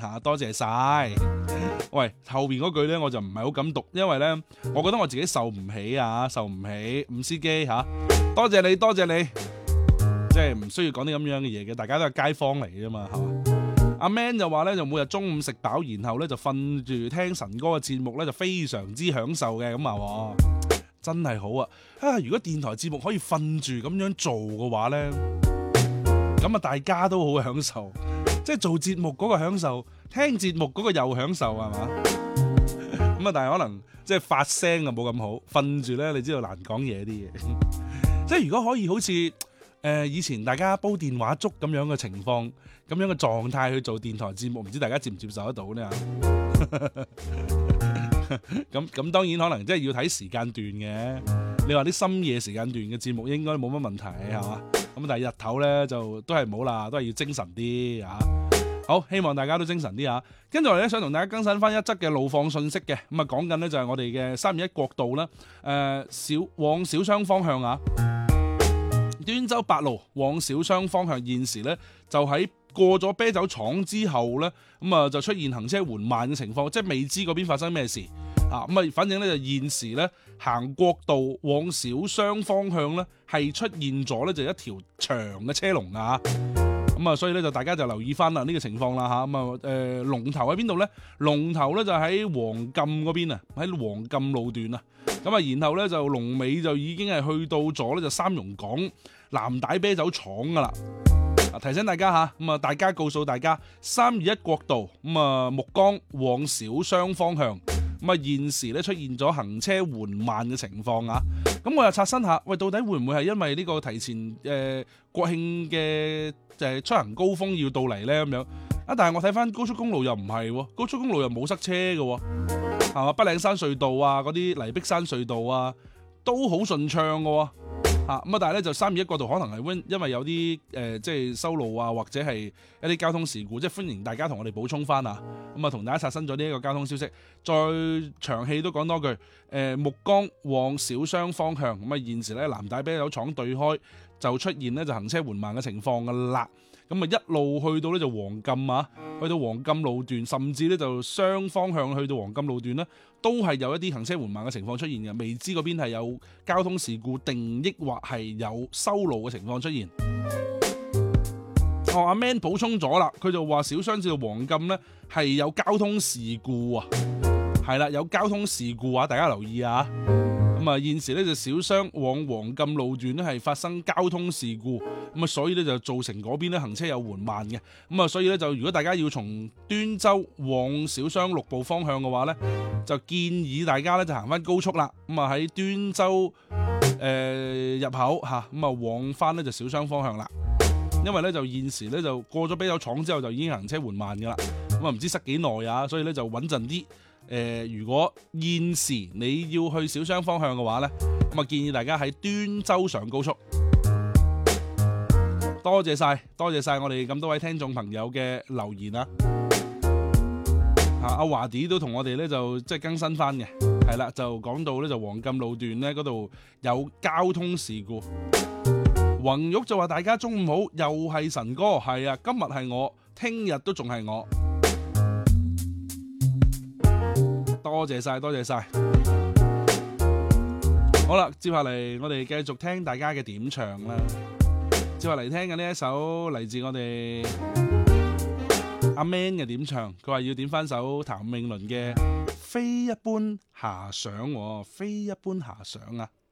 嚇，多謝晒。喂，後邊嗰句咧我就唔係好敢讀，因為咧我覺得我自己受唔起啊，受唔起。伍司機嚇，多謝你，多謝你，即係唔需要講啲咁樣嘅嘢嘅，大家都係街坊嚟啫嘛，係嘛？阿 Man 就話咧，就每日中午食飽，然後咧就瞓住聽神哥嘅節目咧，就非常之享受嘅，咁啊，真係好啊！如果電台節目可以瞓住咁樣做嘅話咧，咁啊大家都好享受，即係做節目嗰個享受，聽節目嗰個又享受，係嘛？咁啊，但係可能即係發聲啊冇咁好，瞓住咧你知道難講嘢啲嘢，即係如果可以好似以前大家煲電話粥咁樣嘅情況，咁樣嘅狀態去做電台節目，唔知大家接唔接受得到呢？咁當然可能即係要睇時間段嘅。你話啲深夜時間段嘅節目應該冇乜問題係嘛？咁但係日頭咧就都係冇啦，都係要精神啲啊！好，希望大家都精神啲啊！跟住我哋咧想同大家更新翻一則嘅路況信息嘅，咁啊講緊呢就係我哋嘅321國道啦，往小商方向啊，端州8路往小商方向現時咧就喺過咗啤酒廠之後咧，咁啊就出現行車緩慢嘅情況，即係未知嗰邊發生咩事啊！咁啊，反正咧就現時咧行國道往小商方向咧係出現咗咧就一條長嘅車龍啊！咁啊，所以咧就大家就留意翻啦呢個情況啦嚇。咁啊龍頭喺邊度咧？龍頭咧就喺黃金嗰邊啊，喺黃金路段啊。咁啊，然後咧就龍尾就已經係去到咗咧就三庸港藍帶啤酒廠噶啦。提醒大家嚇，咁啊大家告訴大家321國道咁啊木崗往小商方向，咁啊現時咧出現咗行車緩慢嘅情況啊。咁我又刷新下，喂，到底會唔會係因為呢個提前國慶嘅出行高峰要到嚟呢？咁樣啊？但係我睇翻高速公路又唔係喎，高速公路又冇塞車嘅喎，係嘛？北嶺山隧道啊，嗰啲泥壁山隧道啊，都好順暢嘅喎。咁啊，但係咧就321國道可能係因為有啲即係修路啊，或者係一啲交通事故，即係歡迎大家同我哋補充翻啊。咁啊，同大家刷新咗呢一個交通消息，再長氣都講多句，木崗往小商方向，咁啊現時咧藍帶啤酒廠對開就出現咧就行車緩慢嘅情況噶啦。咁啊一路去到咧就黃金啊，去到黃金路段，甚至咧就雙方向去到黃金路段咧，都係有一啲行車緩慢嘅情況出現嘅，未知嗰邊係有交通事故定抑或係有修路嘅情況出現。阿 Man 補充咗啦，佢就話小商至到黃金咧係有交通事故啊，係啦，有交通事故啊，大家留意啊。咁啊現時咧就小商往黃金路段咧係發生交通事故，咁啊所以咧就造成嗰邊咧行車有緩慢嘅，咁啊所以咧就如果大家要從端州往小商6部方向嘅話咧，就建議大家咧就行翻高速啦，咁啊喺端州入口嚇，咁啊往翻咧就小商方向啦，因為咧就現時咧就過咗啤酒廠之後就已經行車緩慢噶啦，咁啊唔知塞幾耐啊，所以咧就穩陣啲。如果現時你要去小商方向嘅話呢，咁啊建議大家喺端州上高速。多謝晒我哋咁多位聽眾朋友嘅留言啊！阿華弟都同我哋呢就即係更新翻嘅，係啦，就講到呢就黃金路段呢嗰度有交通事故。宏玉就話大家中午好，又係神哥，係啊，今日係我，聽日都仲係我。多謝晒。好啦，接下嚟我哋繼續聽大家嘅點唱啦。接下嚟聽嘅呢一首嚟自我哋阿 Man 嘅點唱，佢話要點翻首譚詠麟嘅《非一般遐想》，非一般遐想啊！